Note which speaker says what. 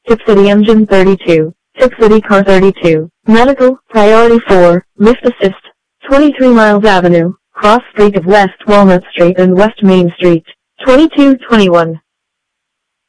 Speaker 1: Tip City Engine 32, Tip City Car 32, Medical, Priority 4, Lift Assist, 23 Miles Avenue, Cross Street of West Walnut Street and West Main Street, 2221.